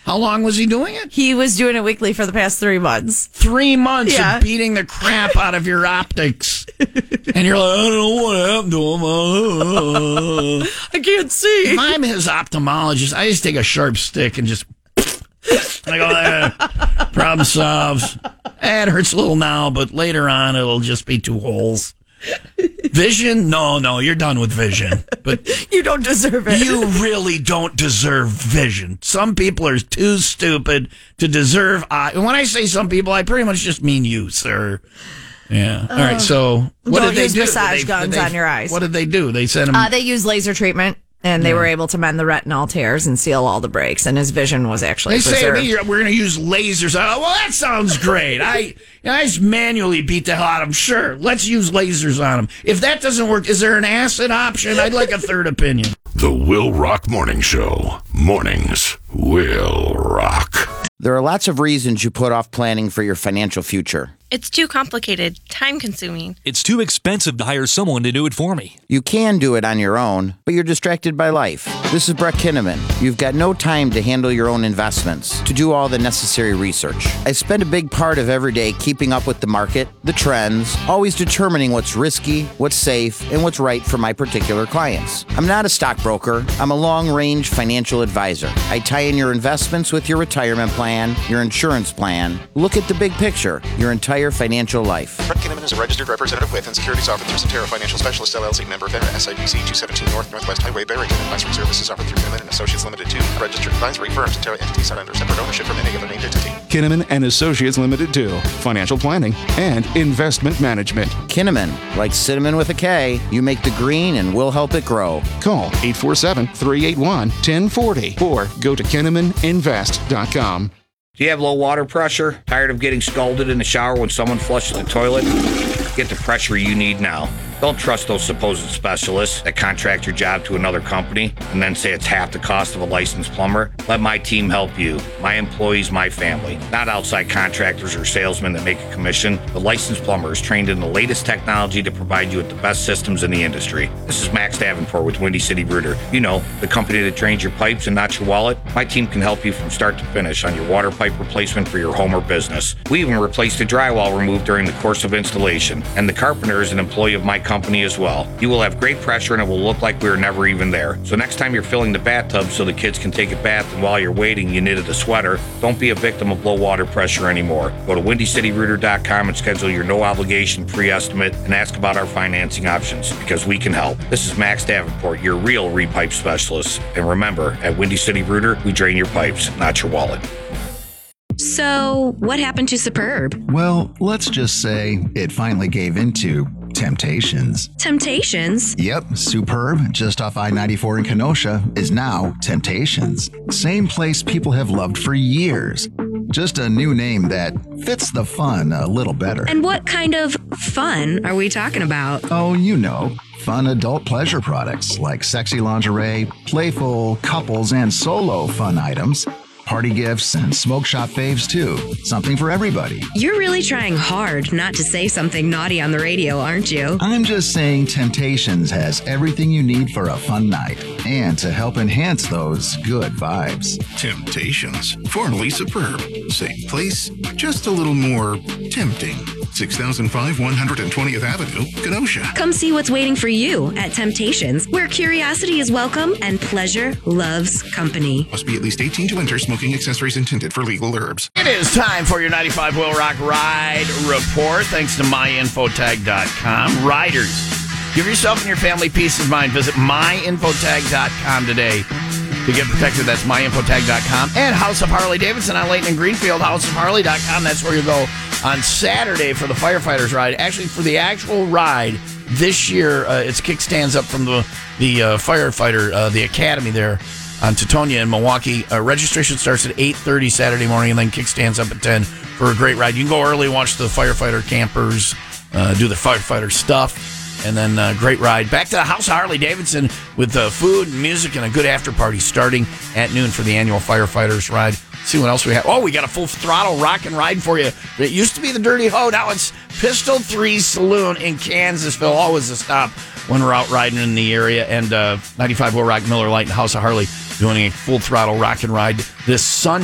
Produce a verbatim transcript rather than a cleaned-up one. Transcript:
How long was he doing it? He was doing it weekly for the past three months. Three months Yeah. of beating the crap out of your optics. And you're like, I don't know what happened to him. Uh, I can't see. if I'm his ophthalmologist, I just take a sharp stick and just... And I go, eh, problem solved. Eh, it hurts a little now, but later on it'll just be two holes. Vision? No, no, you're done with vision. But You don't deserve it. you really don't deserve vision. Some people are too stupid to deserve eye. And when I say some people, I pretty much just mean you, sir. Yeah. All right. So what Don't did they use do? massage Did they- guns did they- on your eyes. What did they do? They sent him. Uh, they used laser treatment, and they were able to mend the retinol tears and seal all the breaks, and his vision was actually They say preserved. to me, we're going to use lasers. Oh, well, that sounds great. I, you know, I just manually beat the hell out of him. Sure, let's use lasers on him. If that doesn't work, is there an acid option? I'd like a third opinion. The Will Rock Morning Show. Mornings will rock. There are lots of reasons you put off planning for your financial future. It's too complicated, time-consuming. It's too expensive to hire someone to do it for me. You can do it on your own, but you're distracted by life. This is Brett Kinnaman. You've got no time to handle your own investments, to do all the necessary research. I spend a big part of every day keeping up with the market, the trends, always determining what's risky, what's safe, and what's right for my particular clients. I'm not a stockbroker. I'm a long-range financial advisor. I tie in your investments with your retirement plan, your insurance plan. Look at the big picture, your entire financial life. Brett Kinnaman is a registered representative with and securities offered through Centera Financial Specialists, L L C, member FINRA, S I B C, two seventeen North Northwest Highway, Barrington. Advisory services offered through Kinnaman and Associates Limited, two registered advisory firm. Centera entities are under separate ownership from any other named entity. Kinnaman and Associates Limited, two. Financial planning and investment management. Kinnaman, like cinnamon with a K, you make the green and we'll help it grow. Call eight four seven, three eight one, one oh four oh or go to kinnaman invest dot com. Do you have low water pressure? Tired of getting scalded in the shower when someone flushes the toilet? Get the pressure you need now. Don't trust those supposed specialists that contract your job to another company and then say it's half the cost of a licensed plumber. Let my team help you. My employees, my family. Not outside contractors or salesmen that make a commission. The licensed plumber is trained in the latest technology to provide you with the best systems in the industry. This is Max Davenport with Windy City Rooter. You know, the company that drains your pipes and not your wallet. My team can help you from start to finish on your water pipe replacement for your home or business. We even replaced the drywall removed during the course of installation. And the carpenter is an employee of my company as well. You will have great pressure and it will look like we were never even there. So next time you're filling the bathtub so the kids can take a bath and while you're waiting you knitted a sweater, don't be a victim of low water pressure anymore. Go to windy city rooter dot com and schedule your no obligation pre-estimate and ask about our financing options because we can help. This is Max Davenport, your real repipe specialist. And remember, at Windy City Rooter, we drain your pipes, not your wallet. So, what happened to Superb? Well, let's just say it finally gave into Temptations. Temptations? Yep, Superb, just off I ninety-four in Kenosha, is now Temptations. Same place people have loved for years. Just a new name that fits the fun a little better. And what kind of fun are we talking about? Oh, you know. Fun adult pleasure products like sexy lingerie, playful couples and solo fun items, party gifts, and smoke shop faves too. Something for everybody. You're really trying hard not to say something naughty on the radio, aren't you? I'm just saying Temptations has everything you need for a fun night and to help enhance those good vibes. Temptations, formerly Superb. Same place, just a little more tempting. six thousand five, one hundred twentieth Avenue, Kenosha. Come see what's waiting for you at Temptations, where curiosity is welcome and pleasure loves company. Must be at least eighteen to enter. Smoking accessories intended for legal herbs. It is time for your ninety-five Will Rock Ride Report, thanks to my info tag dot com. Riders, give yourself and your family peace of mind. Visit my info tag dot com today to get protected. That's my info tag dot com. And House of Harley Davidson on Layton and Greenfield, house of harley dot com. That's where you go on Saturday for the firefighters ride. Actually, for the actual ride this year, uh, it's kickstands up from the, the uh, firefighter, uh, the academy there on Teutonia in Milwaukee. Uh, registration starts at eight thirty Saturday morning and then kickstands up at ten for a great ride. You can go early, watch the firefighter campers, uh, do the firefighter stuff, and then uh, great ride. Back to the House of Harley Davidson with uh, food, music, and a good after party starting at noon for the annual firefighters ride. Let's see what else we have. Oh, we got a full throttle rock and ride for you. It used to be the Dirty Ho. Now it's Pistol three Saloon in Kansasville. Always a stop when we're out riding in the area. And uh, ninety-five Will Rock, Miller Lite, and House of Harley doing a full throttle rock and ride this Sunday.